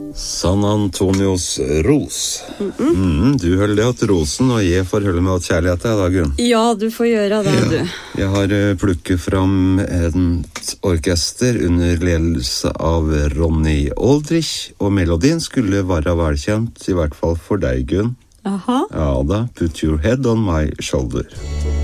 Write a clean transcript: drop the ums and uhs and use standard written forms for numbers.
San Antonios ros. Du hører det at rosen, og jeg får høre med at kjærlighet er da, Gunn. Ja, du får gjøre det, du. Jeg har plukket fram et orkester under ledelse av Ronny Aldrich, og melodien skulle være velkjent, i hvert fall for deg, Gunn. Aha. Ja da, Put Your Head on My Shoulder.